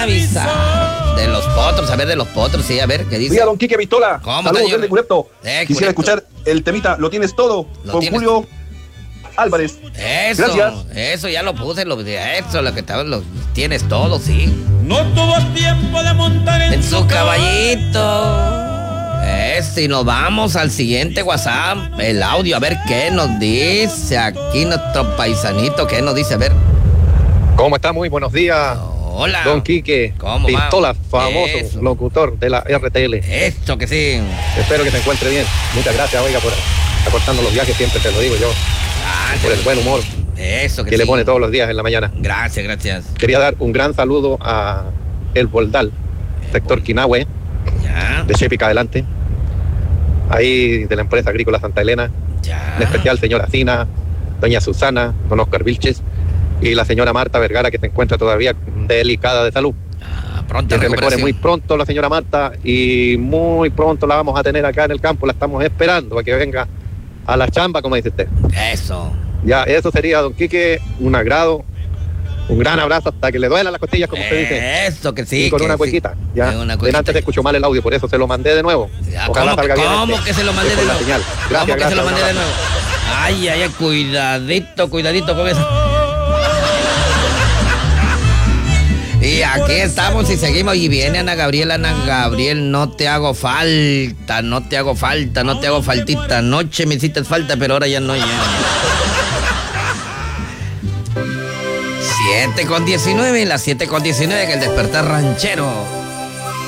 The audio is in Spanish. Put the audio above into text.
avisa. De los potros, a ver, de los potros, sí, a ver, ¿qué dice? Mira, don Quique Pistola. ¿Cómo, Saludos señor? desde Curepto. Curepto. Quisiera escuchar el temita Lo Tienes Todo con Tienes- Julio Álvarez. Eso, Gracias. eso ya lo puse, eso, lo que estaba, lo tienes todo, sí. No tuvo tiempo de montar En su caballito. Y nos vamos al siguiente WhatsApp, el audio, a ver qué nos dice aquí nuestro paisanito, qué nos dice, a ver. ¿Cómo está? Muy buenos días. Hola. Don Quique ¿Cómo va? Pistola, famoso Eso. locutor de la RTL. Esto que sí. Espero que se encuentre bien. Muchas gracias, oiga, por acortando los viajes, siempre te lo digo yo. Por el buen humor Eso que que le sí. pone todos los días en la mañana. Gracias, gracias. Quería dar un gran saludo a El Boldal, sector Quinahue, Ya, de Chepica adelante. Ahí de la empresa agrícola Santa Elena. ya. En especial señora Cina, doña Susana, don Oscar Vilches y la señora Marta Vergara, que se encuentra todavía delicada de salud. Pronto Que se mejore recuperación. muy pronto la señora Marta y muy pronto la vamos a tener acá en el campo, la estamos esperando para que venga a la chamba, como dice usted. Eso. Ya, eso sería, don Quique, un agrado, un gran abrazo hasta que le duelan las costillas, como usted dice. Eso que sí. Y con que una sí. cuequita. Ya, Una de cuequita. antes te escucho mal el audio, por eso se lo mandé de nuevo. Ya, Ojalá ¿cómo, salga bien. cómo que se lo mandé de con la nuevo? señal. Gracias, ¿Cómo que gracias. se lo un mandé de abrazo. nuevo? Ay, ay, cuidadito, cuidadito con eso. Y aquí estamos y seguimos y viene Ana Gabriel, no te hago falta, no te hago falta, no te hago faltita. Anoche me hiciste falta, pero ahora ya no. 7:19, las 7:19 que el despertar ranchero.